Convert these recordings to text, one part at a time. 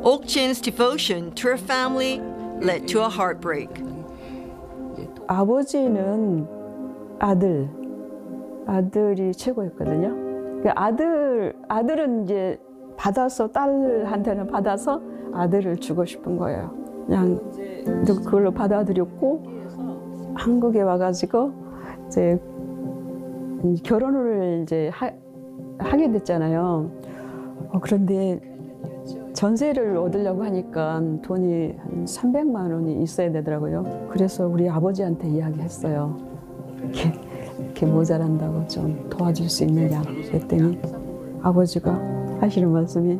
Ok-chin's devotion to her family led to a heartbreak. 아버지는 아들이 최고였거든요. 아들은 이제 딸한테는 받아서 아들을 주고 싶은 거예요. 그냥 그걸로 받아들였고 한국에 와가지고 이제 결혼을 이제 하게 됐잖아요. 그런데 전세를 얻으려고 하니까 돈이 한 300만 원이 있어야 되더라고요. 그래서 우리 아버지한테 이야기했어요. 이렇게 모자란다고 좀 도와줄 수 있느냐 그랬더니 아버지가 하시는 말씀이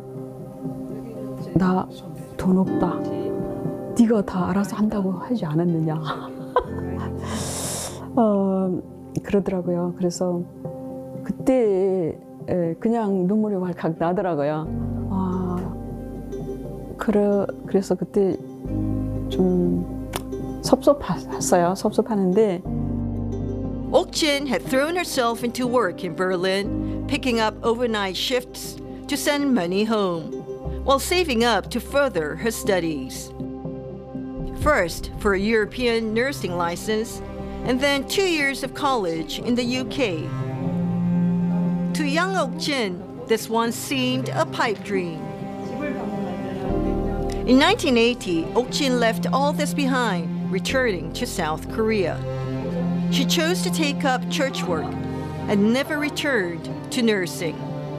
나 돈 없다. 네가 다 알아서 한다고 하지 않았느냐. 그러더라고요. 그래서 그때 그냥 눈물이 왈칵 나더라고요. 그래서 그때 좀 섭섭했어요. 섭섭하는데 Ok-chin had thrown herself into work in Berlin, picking up overnight shifts to send money home, while saving up to further her studies. First for a European nursing license, and then 2 years of college in the UK. To young Ok-chin, this once seemed a pipe dream. In 1980, Ok-chin left all this behind, returning to South Korea. She chose to take up church work and never returned to nursing.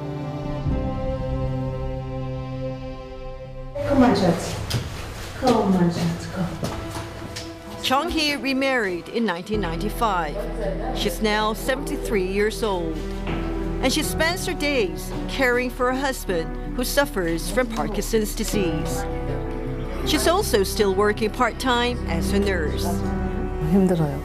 Come on, Jets. Come on, Jets, go. Chung-hee remarried in 1995. She's now 73 years old, and she spends her days caring for her husband who suffers from Parkinson's disease. She's also still working part-time as a nurse. 힘들어요.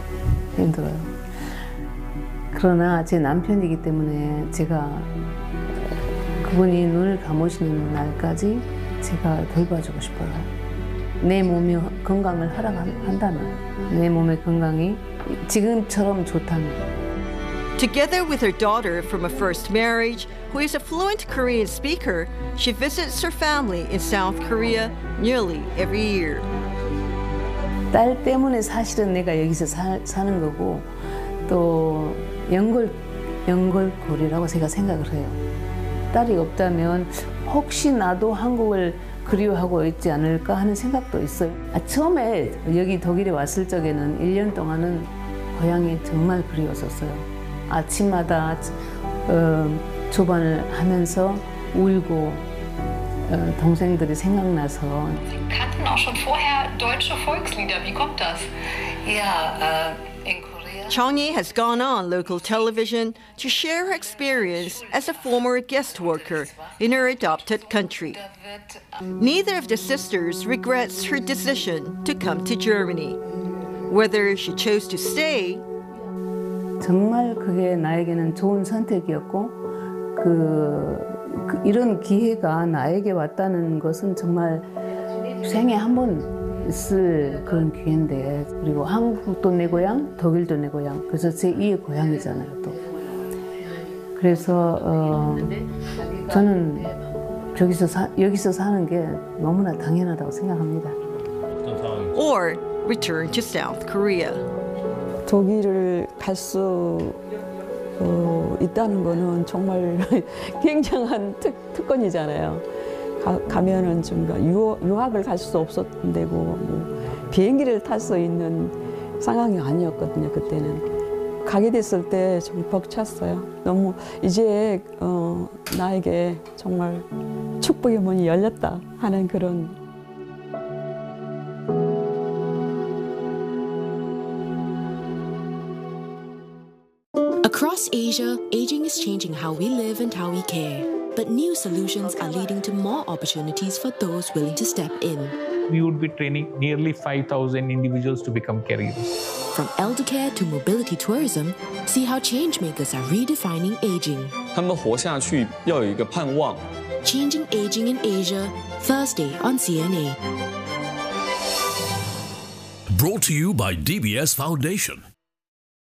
그러나 제 남편이기 때문에 제가 그분이 눈을 감으시는 날까지 제가 돌봐주고 싶어요. 내 몸이 건강을 허락한다면, 내 몸의 건강이 지금처럼 좋다면. Together with her daughter from a first marriage, who is a fluent Korean speaker, she visits her family in South Korea nearly every year. 딸 때문에 사실은 내가 여기서 사는 거고 또 연골고리라고 제가 생각을 해요. 딸이 없다면 혹시 나도 한국을 그리워하고 있지 않을까 하는 생각도 있어요. 처음에 여기 독일에 왔을 적에는 1년 동안은 고향이 정말 그리웠었어요. 아침마다 조반을 하면서 울고 동생들이 생각나서. Sie kannten auch schon vorher deutsche Volkslieder. Wie kommt das? Ja, in Korea. Chung-hee has gone on local television to share her experience as a former guest worker in her adopted country. Neither of the sisters regrets her decision to come to Germany. Whether she chose to stay, 정말 그게 나에게는 좋은 선택이었고 이런 기회가 나에게 왔다는 것은 정말 생에 한 번 있을 그런 기회인데, 그리고 한국도 내 고향, 독일도 내 고향, 그래서 제2의 고향이잖아요 또. 그래서 저는 여기서 사는 게 너무나 당연하다고 생각합니다. or return to South Korea. 독일을 갈 수 있다는 거는 정말 굉장한 특권이잖아요. 가면은 좀 유학을 갈 수 없었는데고 뭐 비행기를 탈 수 있는 상황이 아니었거든요. 그때는 가게 됐을 때 좀 벅찼어요. 너무 이제 나에게 정말 축복의 문이 열렸다 하는 그런. Across Asia, aging is changing how we live and how we care. But new solutions are leading to more opportunities for those willing to step in. We would be training nearly 5,000 individuals to become caregivers. From elder care to mobility tourism, see how changemakers are redefining aging. 他们活下去要有一个盼望。 Changing Aging in Asia, Thursday on CNA. Brought to you by DBS Foundation.